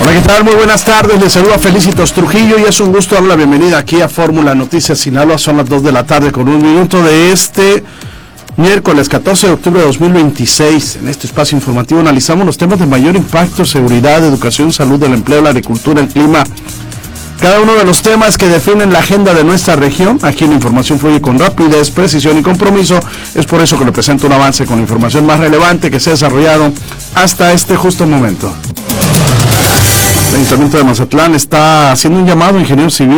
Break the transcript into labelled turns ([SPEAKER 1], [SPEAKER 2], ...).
[SPEAKER 1] Hola, ¿qué tal? Muy buenas tardes, les saluda Felicitos Trujillo y es un gusto darle la bienvenida aquí a Fórmula Noticias Sinaloa. Son las 2 de la tarde con un minuto de este miércoles 14 de octubre de 2026. En este espacio informativo analizamos los temas de mayor impacto: seguridad, educación, salud, el empleo, la agricultura, el clima. Cada uno de los temas que definen la agenda de nuestra región. Aquí la información fluye con rapidez, precisión y compromiso. Es por eso que le presento un avance con la información más relevante que se ha desarrollado hasta este justo momento. El Ayuntamiento de Mazatlán está haciendo un llamado a ingenieros civiles